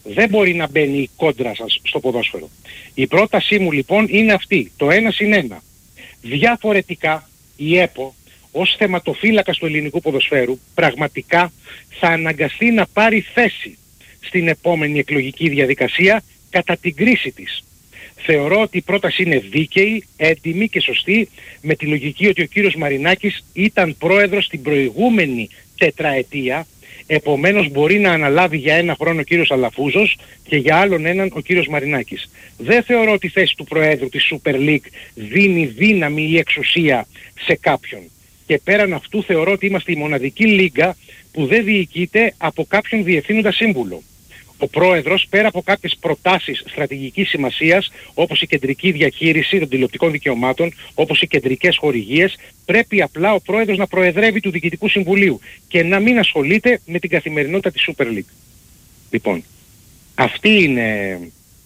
Δεν μπορεί να μπαίνει η κόντρα σας στο ποδόσφαιρο. Η πρότασή μου λοιπόν είναι αυτή, το 1-1. Διαφορετικά η ΕΠΟ ως θεματοφύλακας του ελληνικού ποδοσφαίρου πραγματικά θα αναγκαστεί να πάρει θέση στην επόμενη εκλογική διαδικασία κατά την κρίση της. Θεωρώ ότι η πρόταση είναι δίκαιη, έντιμη και σωστή, με τη λογική ότι ο κύριος Μαρινάκης ήταν πρόεδρος την προηγούμενη τετραετία, επομένως μπορεί να αναλάβει για ένα χρόνο ο κύριος Αλαφούζος και για άλλον έναν ο κύριος Μαρινάκης. Δεν θεωρώ ότι η θέση του Προέδρου της Super League δίνει δύναμη ή εξουσία σε κάποιον. Και πέραν αυτού θεωρώ ότι είμαστε η μοναδική λίγα που δεν διοικείται από κάποιον διευθύνοντα σύμβουλο. Ο πρόεδρος, πέρα από κάποιες προτάσεις στρατηγικής σημασίας, όπως η κεντρική διαχείριση των τηλεοπτικών δικαιωμάτων, όπως οι κεντρικές χορηγίες, πρέπει απλά ο πρόεδρος να προεδρεύει του Διοικητικού Συμβουλίου και να μην ασχολείται με την καθημερινότητα της Super League. Λοιπόν, αυτή είναι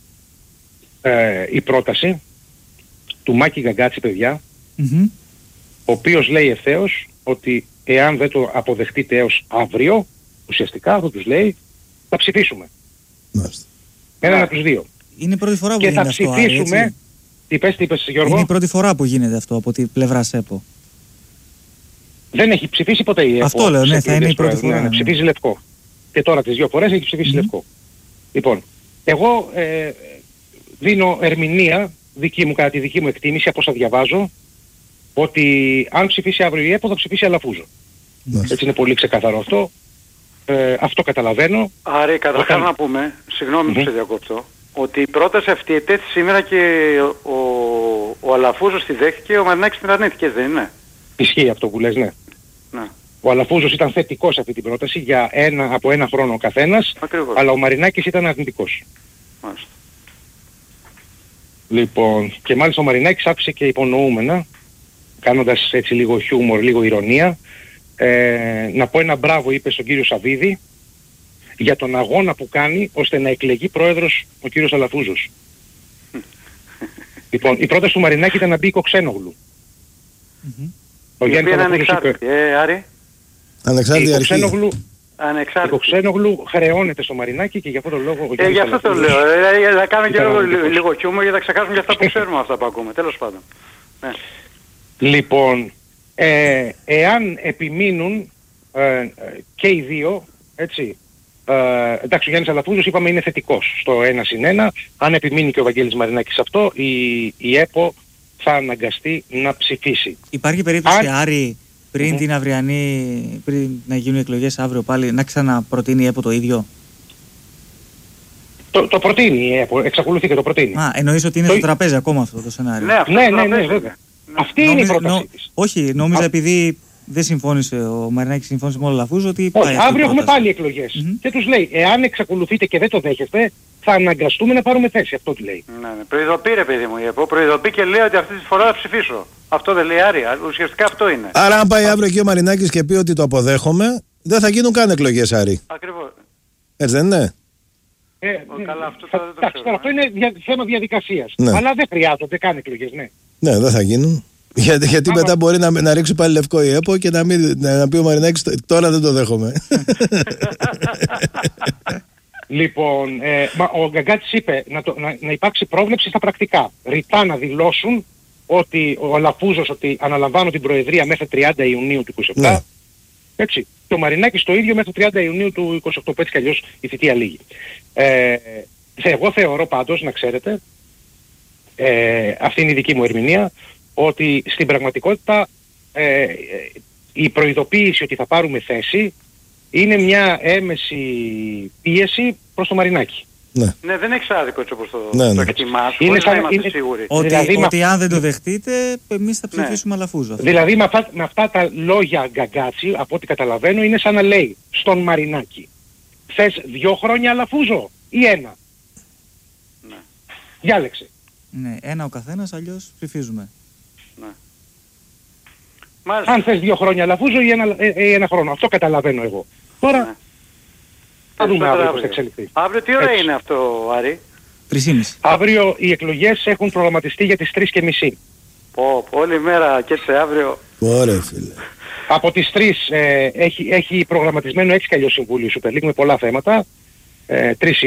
η πρόταση του Μάκη Γκαγκάτση, παιδιά, ο οποίος λέει ευθέως ότι εάν δεν το αποδεχτείτε έως αύριο, ουσιαστικά θα τους λέει, θα ψηφίσουμε. Έναν από τους δύο. Είναι η πρώτη φορά που και γίνεται θα αυτό. ψηφίσουμε. Τι είπες Γιώργο? Είναι η πρώτη φορά που γίνεται αυτό από την πλευρά ΣΕΠΟ. Δεν έχει ψηφίσει ποτέ η ΕΠΟ. Αυτό λέω, ναι, θα είναι η πρώτη φορά. Ναι. Ψηφίζει λευκό. Και τώρα τις δύο φορές έχει ψηφίσει λευκό. Λοιπόν, εγώ δίνω ερμηνεία δική μου, κατά τη δική μου εκτίμηση, από όσα διαβάζω, ότι αν ψηφίσει αύριο η ΕΠΟ θα ψηφίσει Αλαφούζο. Έτσι είναι πολύ ξεκαθαρό αυτό. Αυτό καταλαβαίνω. Άρη, καταρχάς να πούμε, συγγνώμη που σε διακόπτω, ότι η πρόταση αυτή ετέθη σήμερα και ο Αλαφούζος τη δέχτηκε, ο Μαρινάκης την αρνήθηκε, δεν είναι? Ισχύει αυτό που λες, ναι. Ο Αλαφούζος ήταν θετικός σε αυτή την πρόταση για από ένα χρόνο ο καθένας, αλλά ο Μαρινάκης ήταν αρνητικός. Μάλιστα. Λοιπόν, και μάλιστα ο Μαρινάκης άφησε και υπονοούμενα, κάνοντας έτσι λίγο χιούμορ, λίγο ηρωνία, να πω ένα μπράβο, είπε στον κύριο Σαββίδη, για τον αγώνα που κάνει ώστε να εκλεγεί πρόεδρος ο κύριος Αλαφούζος. Λοιπόν, η πρόταση του Μαρινάκη ήταν να μπει η Κοξένογλου. Ο Γιάννης Αλαφούζος είπε... Άρη. Ανεξάρτητη αρχή. Η Κοξένογλου χρεώνεται στο Μαρινάκη και γι' αυτό το λόγο ο Γιάννης γι' αυτό το λέω. Θα κάνω και λίγο χιούμορ για να ξεχάσουμε για αυτά που ξέρουμε, αυτά που ακούμε. Τέλος πάντων. Ναι. Λοιπόν, εάν επιμείνουν και οι δύο, έτσι, εντάξει, ο Γιάννης Αλαφούζος είπαμε είναι θετικός στο 1-1, αν επιμείνει και ο Βαγγέλης Μαρινάκης αυτό, η ΕΠΟ θα αναγκαστεί να ψηφίσει. Υπάρχει περίπτωση, Άρη, πριν την αυριανή, πριν να γίνουν οι εκλογές αύριο πάλι, να ξαναπροτείνει η ΕΠΟ το ίδιο? Το προτείνει η ΕΠΟ, εξακολουθεί και το προτείνει. Εννοείς ότι είναι στο τραπέζι ακόμα αυτό το σενάριο? Ναι, βέβαια. Αυτή είναι η πρότασή της. Όχι, νόμιζα επειδή δεν συμφώνησε ο Μαρινάκης, συμφώνησε με τον Αλαφούζο ότι πάει. Αύριο έχουμε πάλι εκλογές. Και τους λέει, εάν εξακολουθείτε και δεν το δέχεστε, θα αναγκαστούμε να πάρουμε θέση. Αυτό του λέει. Ναι. Προειδοποιεί, ρε παιδί μου, η ΕΠΟ, προειδοποιεί και λέει ότι αυτή τη φορά θα ψηφίσω. Αυτό δεν λέει, Άρη? Ουσιαστικά αυτό είναι. Άρα, αν πάει αύριο και ο Μαρινάκης και πει ότι το αποδέχομαι, δεν θα γίνουν καν εκλογές, Άρη. Ακριβώς. Έτσι δεν είναι? Καλά, αυτό είναι θέμα διαδικασίας. Αλλά δεν χρειάζονται καν εκλογές, ναι. Ναι, δεν θα γίνουν. Γιατί μετά μπορεί να ρίξει πάλι λευκό η ΕΠΟ και να πει ο Μαρινάκης τώρα δεν το δέχομαι. Λοιπόν, ο Γκαγκάτσης είπε να υπάρξει πρόβλεψη στα πρακτικά. Ρητά να δηλώσουν ότι ο Αλαφούζος ότι αναλαμβάνουν την Προεδρία μέχρι 30 Ιουνίου του 27. Ναι. Έτσι. Και ο Μαρινάκης το ίδιο μέχρι 30 Ιουνίου του 28, που έτσι κι αλλιώς η θητεία λήγει. Εγώ θεωρώ πάντως, να ξέρετε, αυτή είναι η δική μου ερμηνεία, ότι στην πραγματικότητα η προειδοποίηση ότι θα πάρουμε θέση είναι μια έμεση πίεση προς το Μαρινάκη. Ναι, δεν έχει άδικο έτσι όπως το εκτιμάς. Είναι σίγουροι. Ότι αν δεν το δεχτείτε, εμείς θα ψηφίσουμε Αλαφούζο. Δηλαδή με αυτά τα λόγια Γκαγκάτσι, από ό,τι καταλαβαίνω, είναι σαν να λέει στον Μαρινάκη, θες 2 χρόνια Αλαφούζο ή 1? Ναι. Διάλεξε. Ναι, 1 ο καθένας, αλλιώς ψηφίζουμε. Ναι. Αν θες 2 χρόνια Αλαφούζο ή 1 χρόνο. Αυτό καταλαβαίνω εγώ. Τώρα θα δούμε αύριο πώς θα εξελιχθεί. Αύριο τι ώρα είναι αυτό, Άρη? 3:30. Αύριο οι εκλογές έχουν προγραμματιστεί για τις 3:30. Όλη μέρα και έτσι αύριο. Ωραία, φίλε. Από τις 3 έχει προγραμματισμένο 6 κι αλλιώς συμβούλιο Super League με πολλά θέματα. 3